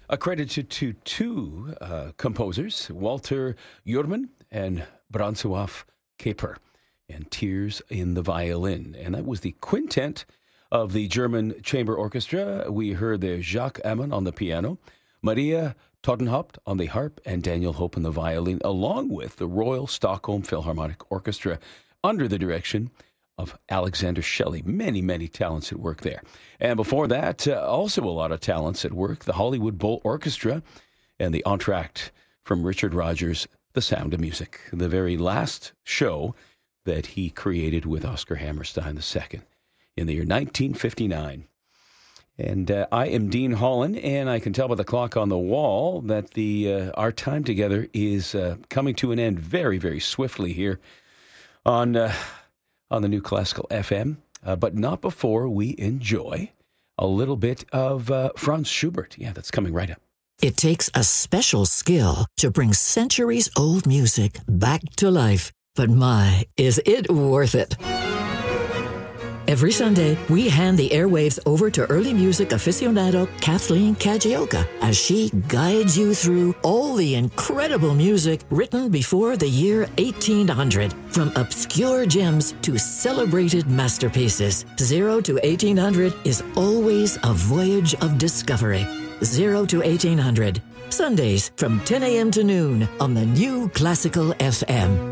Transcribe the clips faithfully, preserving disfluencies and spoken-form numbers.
Accredited to two uh, composers, Walter Jurman and Branislaw Kaper, and Tears in the Violin. And that was the quintet of the German Chamber Orchestra. We heard there Jacques Ammon on the piano, Maria Totenhaupt on the harp, and Daniel Hope on the violin, along with the Royal Stockholm Philharmonic Orchestra under the direction of Alexander Shelley. Many, many talents at work there. And before that, uh, also a lot of talents at work, the Hollywood Bowl Orchestra and the entr'acte from Richard Rodgers, The Sound of Music, the very last show that he created with Oscar Hammerstein the Second in the year nineteen fifty-nine. And uh, I am Dean Holland, and I can tell by the clock on the wall that the uh, our time together is uh, coming to an end very, very swiftly here on uh, on the New Classical F M, uh, but not before we enjoy a little bit of uh, Franz Schubert. Yeah, that's coming right up. It takes a special skill to bring centuries-old music back to life. But my, is it worth it? Every Sunday, we hand the airwaves over to early music aficionado Kathleen Kajioka as she guides you through all the incredible music written before the year eighteen hundred. From obscure gems to celebrated masterpieces, Zero to eighteen hundred is always a voyage of discovery. Zero to eighteen hundred. Sundays from ten a.m. to noon on the New Classical F M.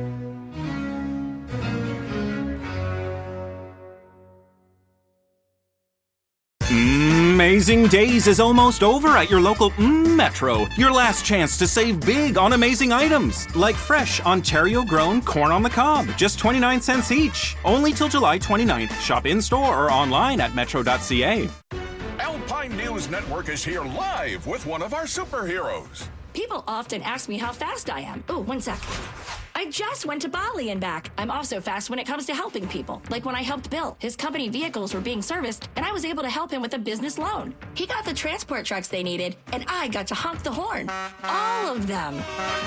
Amazing Days is almost over at your local mm, Metro. Your last chance to save big on amazing items, like fresh Ontario-grown corn on the cob, just twenty-nine cents each. Only till July twenty-ninth. Shop in-store or online at metro dot c a. Alpine News Network is here live with one of our superheroes. People often ask me how fast I am. Oh, one sec. I just went to Bali and back. I'm also fast when it comes to helping people. Like when I helped Bill. His company vehicles were being serviced, and I was able to help him with a business loan. He got the transport trucks they needed, and I got to honk the horn. All of them.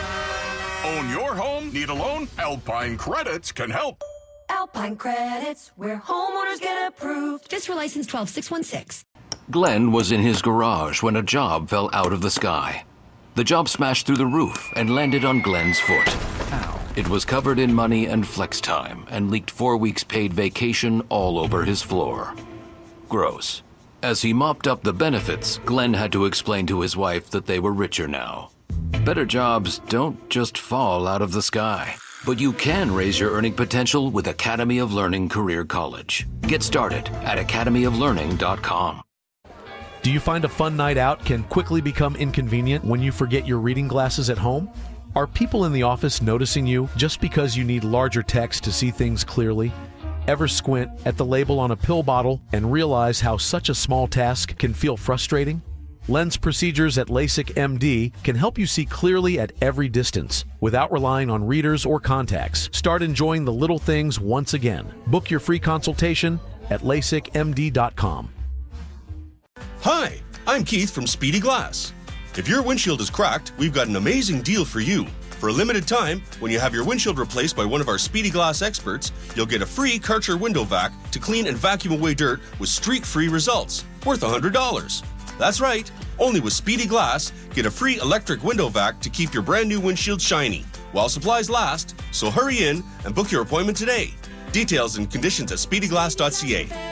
Own your home? Need a loan? Alpine Credits can help. Alpine Credits, where homeowners get approved. Just for license twelve six one six. Glenn was in his garage when a job fell out of the sky. The job smashed through the roof and landed on Glenn's foot. Ow. It was covered in money and flex time and leaked four weeks paid vacation all over his floor. Gross. As he mopped up the benefits, Glenn had to explain to his wife that they were richer now. Better jobs don't just fall out of the sky, but you can raise your earning potential with Academy of Learning Career College. Get started at academy of learning dot com. Do you find a fun night out can quickly become inconvenient when you forget your reading glasses at home? Are people in the office noticing you just because you need larger text to see things clearly? Ever squint at the label on a pill bottle and realize how such a small task can feel frustrating? Lens procedures at LASIK M D can help you see clearly at every distance without relying on readers or contacts. Start enjoying the little things once again. Book your free consultation at lasik m d dot com. Hi, I'm Keith from Speedy Glass. If your windshield is cracked, we've got an amazing deal for you. For a limited time, when you have your windshield replaced by one of our Speedy Glass experts, you'll get a free Karcher window vac to clean and vacuum away dirt with streak-free results, worth one hundred dollars. That's right, only with Speedy Glass, get a free electric window vac to keep your brand new windshield shiny, while supplies last, so hurry in and book your appointment today. Details and conditions at speedy glass dot c a.